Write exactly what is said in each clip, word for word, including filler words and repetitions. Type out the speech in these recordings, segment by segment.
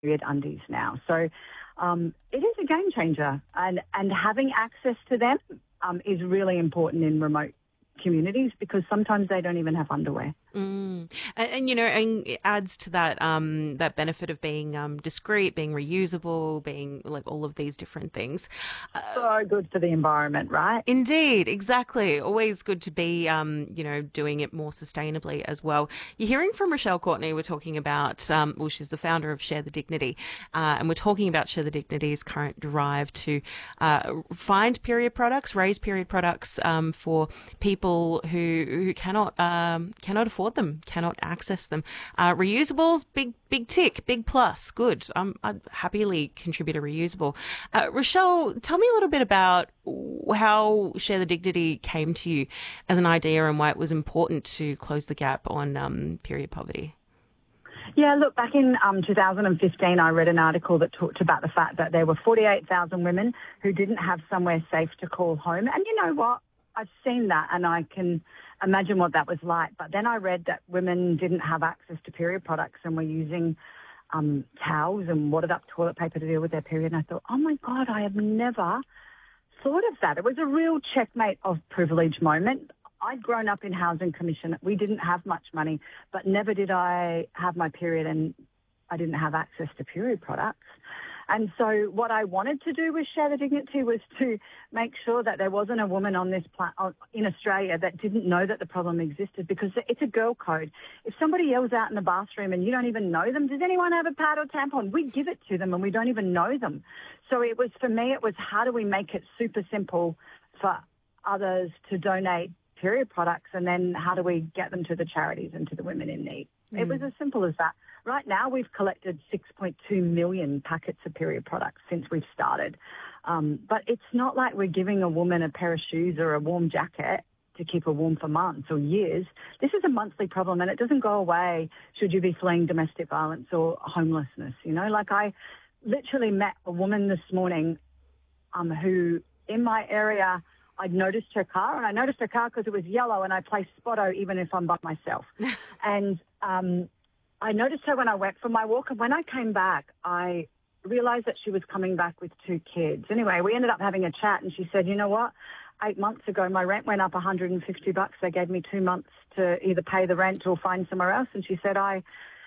period undies now. So um, it is a game changer, and, and having access to them um, is really important in remote communities because sometimes they don't even have underwear. Mm. And, and, you know, and it adds to that um, that benefit of being um, discreet, being reusable, being like all of these different things. Uh, So good for the environment, right? Indeed, exactly. Always good to be, um, you know, doing it more sustainably as well. You're hearing from Rochelle Courtney. We're talking about, um, well, she's the founder of Share the Dignity, uh, and we're talking about Share the Dignity's current drive to uh, find period products, raise period products um, for people who who cannot um, cannot afford them, cannot access them. Uh, reusables, big big tick, big plus, good. Um, I'd happily contribute a reusable. Uh, Rochelle, tell me a little bit about how Share the Dignity came to you as an idea and why it was important to close the gap on um, period poverty. Yeah, look, back in um, two thousand fifteen, I read an article that talked about the fact that there were forty-eight thousand women who didn't have somewhere safe to call home. And you know what? I've seen that and I can imagine what that was like. But then I read that women didn't have access to period products and were using um, towels and watered up toilet paper to deal with their period. And I thought, oh my God, I have never thought of that. It was a real checkmate of privilege moment. I'd grown up in Housing Commission. We didn't have much money, but never did I have my period and I didn't have access to period products. And so what I wanted to do with Share the Dignity was to make sure that there wasn't a woman on this pla- in Australia that didn't know that the problem existed, because it's a girl code. If somebody yells out in the bathroom and you don't even know them, does anyone have a pad or tampon? We give it to them and we don't even know them. So it was, for me, it was how do we make it super simple for others to donate period products, and then how do we get them to the charities and to the women in need? Mm. It was as simple as that. Right now, we've collected six point two million packets of period products since we've started. Um, but it's not like we're giving a woman a pair of shoes or a warm jacket to keep her warm for months or years. This is a monthly problem, and it doesn't go away should you be fleeing domestic violence or homelessness. You know, like I literally met a woman this morning um, who, in my area, I'd noticed her car, and I noticed her car because it was yellow, and I play Spotto even if I'm by myself. and um, I noticed her when I went for my walk, and when I came back, I realised that she was coming back with two kids. Anyway, we ended up having a chat, and she said, you know what, eight months ago my rent went up one hundred fifty bucks. They gave me two months to either pay the rent or find somewhere else. And she said, I...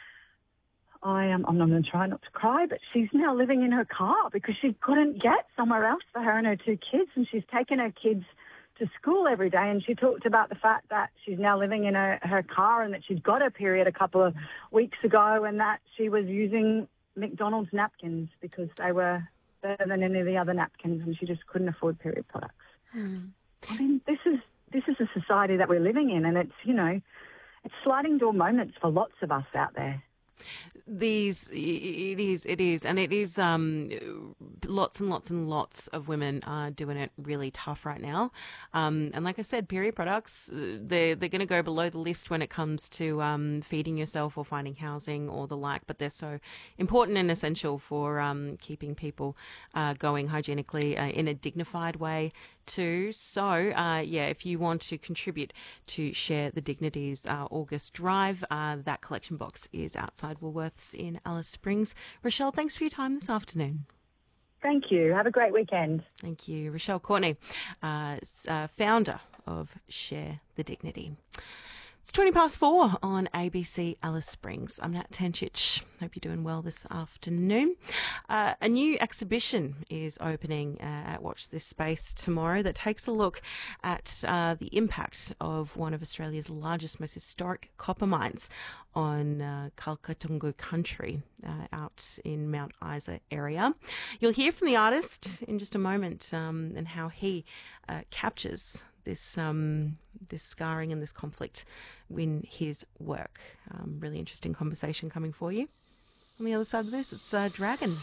I am, I'm not going to try not to cry, but she's now living in her car because she couldn't get somewhere else for her and her two kids, and she's taken her kids to school every day. And she talked about the fact that she's now living in her, her car, and that she'd got her period a couple of weeks ago, and that she was using McDonald's napkins because they were better than any of the other napkins, and she just couldn't afford period products. Mm. I mean, this is this is a society that we're living in, and it's, you know, it's sliding door moments for lots of us out there. These, it is, it is, and it is. Um, lots and lots and lots of women are doing it really tough right now. Um, and like I said, period products, they're they're going to go below the list when it comes to um, feeding yourself or finding housing or the like. But they're so important and essential for um, keeping people uh, going hygienically uh, in a dignified way too. So, uh, yeah, if you want to contribute to Share the Dignity's uh, August drive, uh, that collection box is outside Woolworths in Alice Springs. Rochelle, thanks for your time this afternoon. Thank you. Have a great weekend. Thank you. Rochelle Courtney, uh, uh, founder of Share the Dignity. It's twenty past four on A B C Alice Springs. I'm Nat Tenchich. Hope you're doing well this afternoon. Uh, a new exhibition is opening uh, at Watch This Space tomorrow that takes a look at uh, the impact of one of Australia's largest, most historic copper mines on uh, Kalkatungu country uh, out in Mount Isa area. You'll hear from the artist in just a moment um, and how he uh, captures this um, this scarring and this conflict in his work. Um, really interesting conversation coming for you. On the other side of this, it's uh, Dragon.